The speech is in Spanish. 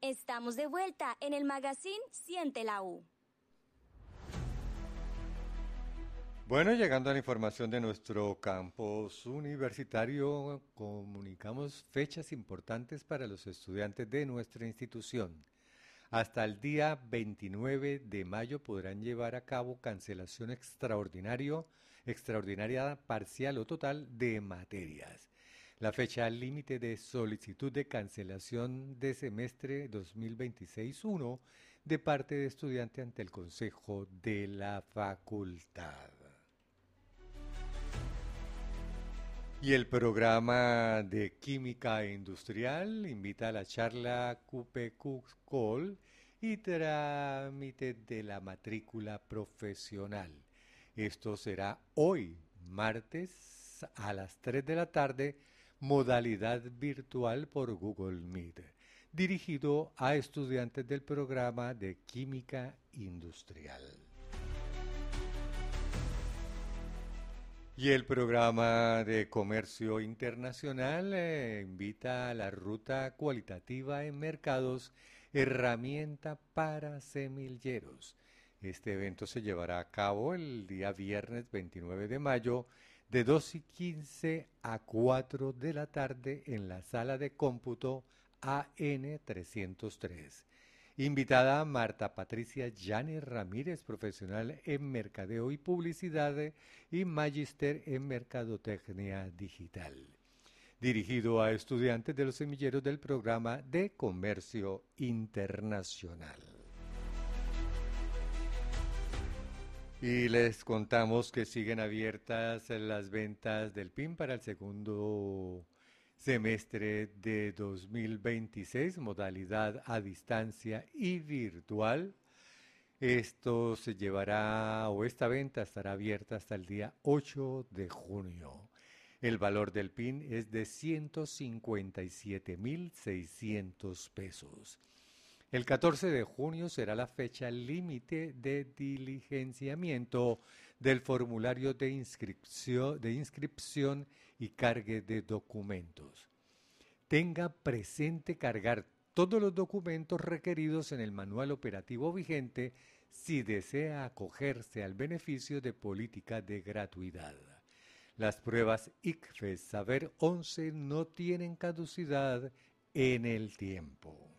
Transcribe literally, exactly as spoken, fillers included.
Estamos de vuelta en el magazine Siente la U. Bueno, llegando a la información de nuestro campus universitario, comunicamos fechas importantes para los estudiantes de nuestra institución. Hasta el día veintinueve de mayo podrán llevar a cabo cancelación extraordinario, extraordinaria parcial o total de materias. La fecha límite de solicitud de cancelación de semestre dos mil veintiséis uno de parte de estudiante ante el Consejo de la Facultad. Y el programa de Química Industrial invita a la charla Q P Q C O L y trámite de la matrícula profesional. Esto será hoy, martes, a las tres de la tarde, modalidad virtual por Google Meet, dirigido a estudiantes del programa de Química Industrial. Y el programa de comercio internacional eh, invita a la ruta cualitativa en mercados, herramienta para semilleros. Este evento se llevará a cabo el día viernes veintinueve de mayo de dos y quince a cuatro de la tarde en la sala de cómputo A N trescientos tres. Invitada Marta Patricia Yanes Ramírez, profesional en Mercadeo y Publicidad y Magíster en Mercadotecnia Digital. Dirigido a estudiantes de los semilleros del programa de Comercio Internacional. Y les contamos que siguen abiertas las ventas del P I N para el segundo semestre de dos mil veintiséis, modalidad a distancia y virtual. Esto se llevará, o esta venta estará abierta hasta el día ocho de junio. El valor del P I N es de ciento cincuenta y siete mil seiscientos pesos. El catorce de junio será la fecha límite de diligenciamiento del formulario de inscripción, de inscripción y cargue de documentos. Tenga presente cargar todos los documentos requeridos en el manual operativo vigente si desea acogerse al beneficio de política de gratuidad. Las pruebas I C F E S Saber once no tienen caducidad en el tiempo.